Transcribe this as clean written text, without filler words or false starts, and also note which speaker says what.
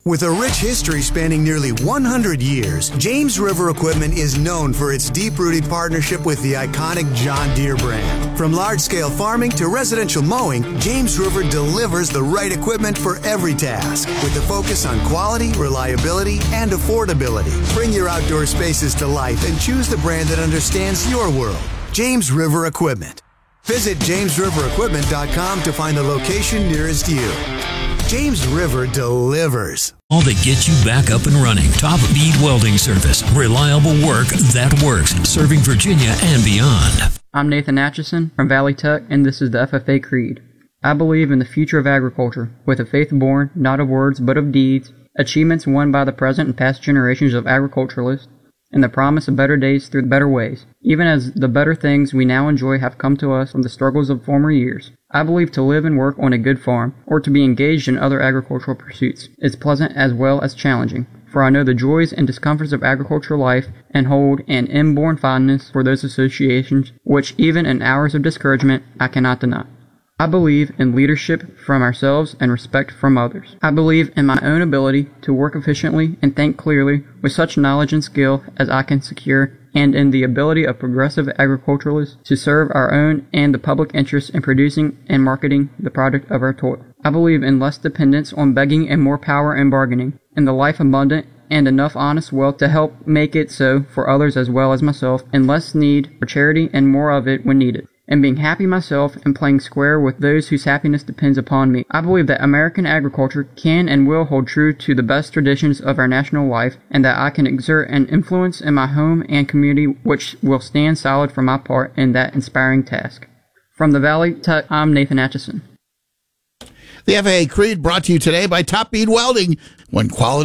Speaker 1: With a rich history spanning nearly 100 years, James River Equipment is known for its deep-rooted partnership with the iconic John Deere brand. From large-scale farming to residential mowing, James River delivers the right equipment for every task, with a focus on quality, reliability, and affordability. Bring your outdoor spaces to life and choose the brand that understands your world. James River Equipment. Visit JamesRiverEquipment.com to find the location nearest you. James River delivers.
Speaker 2: All that gets you back up and running. Top Bead Welding Service. Reliable work that works. Serving Virginia and beyond.
Speaker 3: I'm Nathan Atchison from Valley Tech, and this is the FFA Creed. I believe in the future of agriculture, with a faith born, not of words, but of deeds, achievements won by the present and past generations of agriculturalists, and the promise of better days through better ways, even as the better things we now enjoy have come to us from the struggles of former years. I believe to live and work on a good farm, or to be engaged in other agricultural pursuits, is pleasant as well as challenging, for I know the joys and discomforts of agricultural life and hold an inborn fondness for those associations which even in hours of discouragement I cannot deny. I believe in leadership from ourselves and respect from others. I believe in my own ability to work efficiently and think clearly with such knowledge and skill as I can secure, and in the ability of progressive agriculturalists to serve our own and the public interest in producing and marketing the product of our toil. I believe in less dependence on begging and more power in bargaining, in the life abundant and enough honest wealth to help make it so for others as well as myself, and less need for charity and more of it when needed, and being happy myself and playing square with those whose happiness depends upon me. I believe that American agriculture can and will hold true to the best traditions of our national life, and that I can exert an influence in my home and community which will stand solid for my part in that inspiring task. From the Valley Tech, I'm Nathan Atchison.
Speaker 4: The FFA Creed brought to you today by Top Bead Welding. When quality